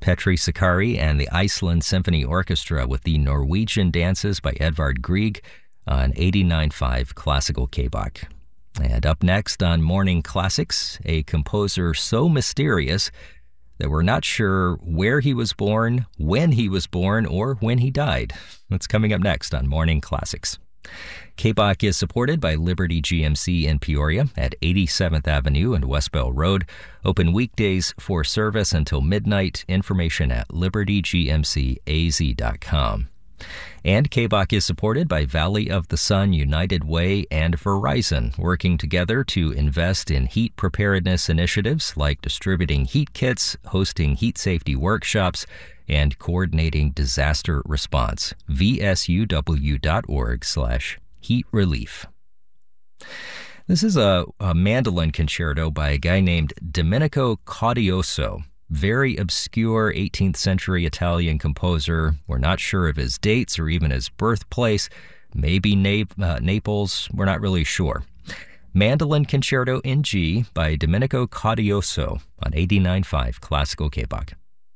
Petri Sakari and the Iceland Symphony Orchestra with the Norwegian Dances by Edvard Grieg on 89.5 Classical KBOK. And up next on Morning Classics, a composer so mysterious that we're not sure where he was born, when he was born, or when he died. That's coming up next on Morning Classics. KBOK is supported by Liberty GMC in Peoria at 87th Avenue and West Bell Road. Open weekdays for service until midnight. Information at libertygmcaz.com. And KBOK is supported by Valley of the Sun United Way and Verizon, working together to invest in heat preparedness initiatives like distributing heat kits, hosting heat safety workshops, and coordinating disaster response. vsuw.org/heat relief. This is a mandolin concerto by a guy named Domenico Caudioso. Very obscure 18th century Italian composer. We're not sure of his dates or even his birthplace. Maybe Naples. We're not really sure. Mandolin Concerto in G by Domenico Caudioso on 89.5 Classical KBOK.